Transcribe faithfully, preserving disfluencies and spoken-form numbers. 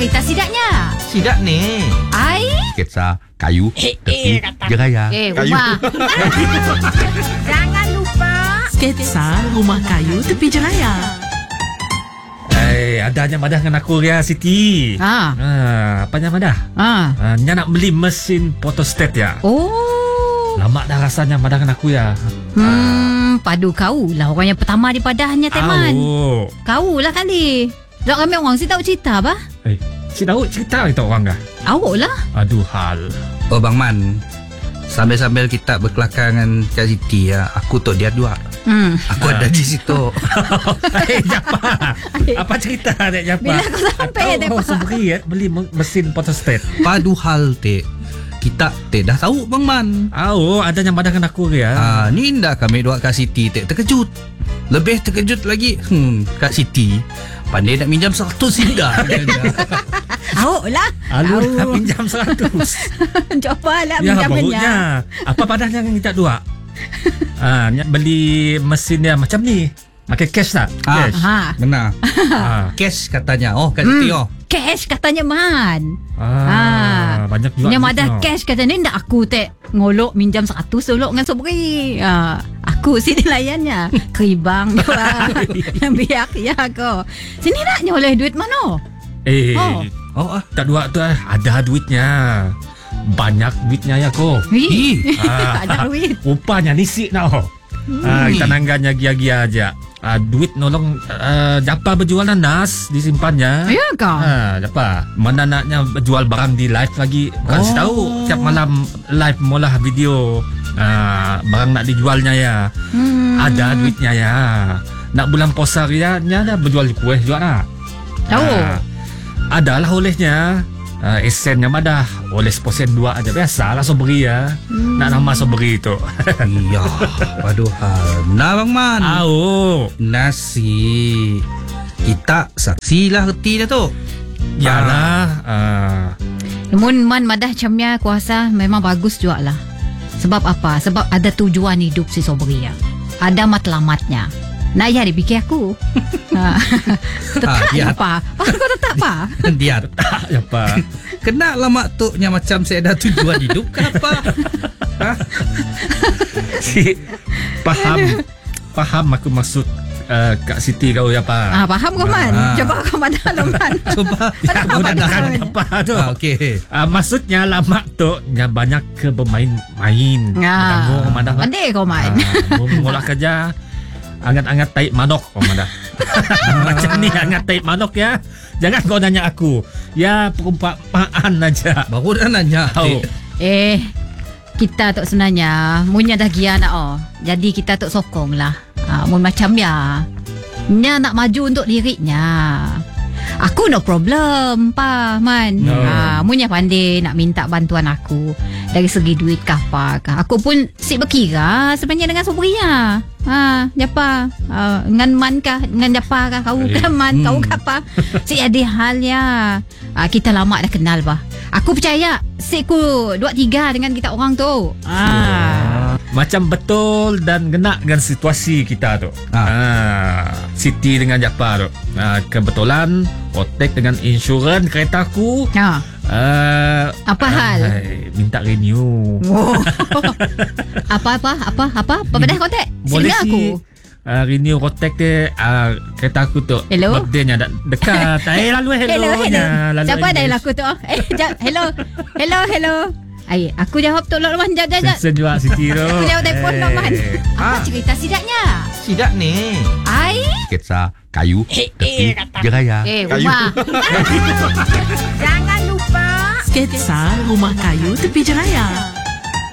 cerita sidaknya? Sidak ni. Ai? Sketsa kayu Eh, tepi eh, kata. jeraya. Eh, Kayu. rumah. Jangan lupa. Sketsa rumah kayu tepi jeraya. Eh, adanya madah dengan aku ya Siti. Ha. Ah, apanya madah? Ha. Ah, nya nak beli mesin photostat ya. Oh. Lama dah rasanya madah dengan aku ya. Hmm, padu kau lah orang yang pertama di padahnya Teman. Oh. Kau lah kali. Dok kami orang si tahu cerita bah. Eh, si tahu cerita kita orang kah? Awak lah. Aduh hal. Oh Bang Man, sambil-sambil kita berkelakar dengan Kak Siti ya, aku tok dia dua. Hmm. Aku ada di situ. Eh, Japa. Apa cerita Dek Japa? Bila kau sampai, Dek Kau Japa? semberi ya beli me- mesin photostat. Padu hal te. Kita te dah tahu Bang Man. Oh, adanya madah dengan aku ya. Ah, ni indah kami dua Kak Siti te terkejut. Lebih terkejut lagi. Hmm, Kak Siti pandai nak minjam seratus indah. Awak lah. Alu Tahu. dah pinjam seratus. Coba lah Ya, pinjamannya. barunya. Apa padahnya yang kita dua? Ah, ni beli mesin dia macam ni. Pakai cash tak? Ah. Cash. Ha. Benar. Ah. Cash katanya. Oh, Kak Siti oh. Cash katanya Man. Ah, banyak juga. Yang madah duitnya. cash katanya ndak aku tek ngolok minjam seratus tolok dengan sobri. Ha. Aku sini layannya. Keribang dia. Yang biak ya kau. Sini nak nyoleh duit mana? Eh, Oh. Oh, ah. tak dua tu ah, ada duitnya. Banyak duitnya ya kau. Ih. Ah. Ada duit. Rupanya nisik nak. Ah, kita nanggannya gia-gia aja. Ah, duit nolong uh, Japa berjual nanas disimpannya. Ya kau. Ha, Japa. Mana naknya jual barang di live lagi. Bukan Oh. oh. tahu tiap malam live mula video. Ah, barang nak dijualnya ya. Hmm. Ada duitnya ya. Nak bulan puasa ya, nya dah berjual kuih juga nak. Tahu. Ah, adalah olehnya. Uh, esennya madah oleh posen dua aja biasalah sobri ya. Hmm. Nak nama sobri tu. Iya, padu hal. Nah Bang Man. Au. Nasi. Kita saksi lah reti dah tu. Yalah. Ah. Mun Man madah camnya kuasa memang bagus juga lah. Sebab apa? Sebab ada tujuan hidup si sobri ya. Ada matlamatnya. Nak ya dipikir aku. Ha. Tetap Ah, dia- apa? Aku tetap apa? Dia Tak Japa. kena lama tuknya macam saya ada tujuan hidup ke apa? Hah? Si faham. Faham aku maksud uh, Kak Siti kau ya apa? Ah, faham kau Man? Ah. Coba kau madah lo Man. Coba. Faham, Aku dah faham. tahan apa tu. Ah, okey. Uh, maksudnya lama tu nya banyak ke bermain-main. Ah. Tanggung madah. Pandai kau Man. Ah, mau mengolah kerja angat-angat taik manok kau madah. Macam ni angat taik manok ya. Jangan kau nanya aku. Ya perumpamaan aja. Baru dah nanya. Tahu. Eh, kita tu sebenarnya munya dah gia nak oh. Jadi kita tu sokong lah. Ah, mun macam ya. Nya nak maju untuk dirinya. Aku no problem, pa Man. No. Ah, munya pandai nak minta bantuan aku dari segi duit kah apa kah. Aku pun sik berkira sebenarnya dengan Sobria. Ha, japa? Uh, dengan Man kah? Dengan japa kah? Kau Eh, kah Man? hmm. Kau kah apa? Sik ada halnya. Ah, kita lama dah kenal bah. Aku percaya sik ku dua tiga dengan kita orang tu. Ah. Macam betul dan kena dengan situasi kita tu. Ah. Ah. Siti dengan Japa tu. Ah, kebetulan otek dengan insurans keretaku. Ha. Ah, Apa hal? ai, minta renew. Oh. apa apa apa apa? Apa pada kontak? Boleh Sini si aku. uh, renew kontak dia uh, kereta aku tu. Hello? Birthday-nya dah dekat. Eh lalu hello. Hello, hello. Lalu Siapa dah English. laku tu? Eh, jap, hello. Hello, hello. Ai, aku jawab tu Lok Man. Jap, jap, jap. Sen juga Siti tu. Aku jawab telefon Lok Man. Apa Ah. cerita sidaknya? Sidak ni. Ai? Sketsa kayu Eh, tepi eh, kata. jeraya. Eh, Kayu. rumah. Jangan lupa Sketsa rumah kayu tepi jeraya.